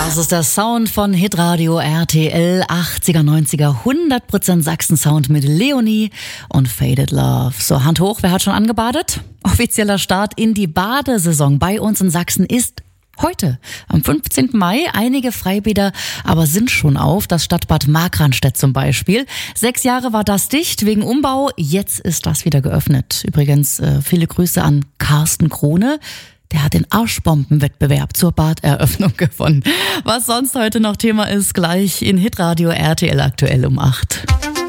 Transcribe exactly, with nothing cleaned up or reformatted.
Das ist der Sound von Hitradio R T L achtziger, neunziger, hundert Prozent Sachsen-Sound mit Leonie und Faded Love. So, Hand hoch, wer hat schon angebadet? Offizieller Start in die Badesaison bei uns in Sachsen ist heute, am fünfzehnten Mai. Einige Freibäder aber sind schon auf, das Stadtbad Markranstädt zum Beispiel. Sechs Jahre war das dicht wegen Umbau, jetzt ist das wieder geöffnet. Übrigens äh, viele Grüße an Carsten Krone. Der hat den Arschbombenwettbewerb zur Baderöffnung gewonnen. Was sonst heute noch Thema ist, gleich in Hitradio R T L aktuell um acht.